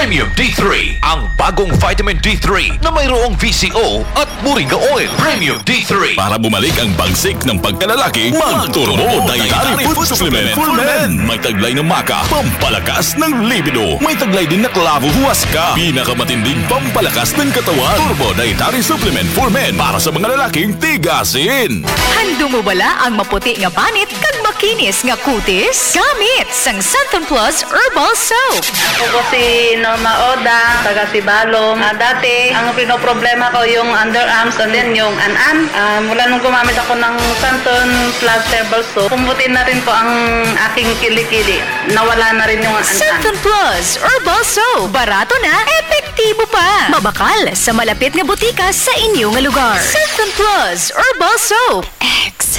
Premium D3, ang bagong vitamin D3 na mayroong VCO at Moringa Oil. Premium D3. Para bumalik ang bagsik ng pagkalalaki, mag-Turbo Dietary Food Supplement for Men. May taglay ng maka, pampalakas ng libido. May taglay din na klavo huwaska, pinakamatinding pampalakas ng katawan. Turbo Dietary Supplement for Men para sa mga lalaking tigasin. Hando mo bala ang maputi nga panit kag makinis nga kutis? Gamit sang Santon Plus Herbal Soap. Ako po si Norma Oda, taga Sibalom. Dati, ang pinoproblema ko yung underarms and then yung an-an. Mula nung gumamit ako ng Santon Plus Herbal Soap, pumuti na rin po ang aking kilikili. Nawala na rin yung an-an. Santon Plus Herbal Soap. Barato na, epektibo pa. Mabakal sa malapit nga butika sa inyo nga lugar. Santon Plus Herbal Soap.